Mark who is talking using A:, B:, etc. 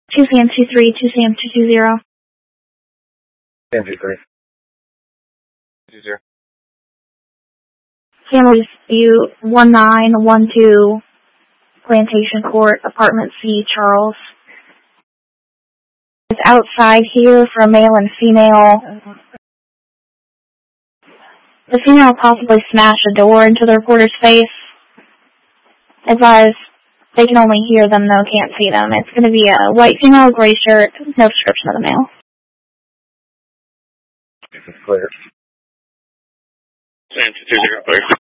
A: 2CM23, 2CM220.
B: CM23. 20.
A: Family Dispute 1912, Plantation Court, Apartment C, Charles. It's outside here for a male and female. The female possibly smashed a door into the reporter's face. Advised, they can only hear them though, can't see them. It's going to be a white female, gray shirt, no description of the male.
B: Clear.
C: CM220, clear.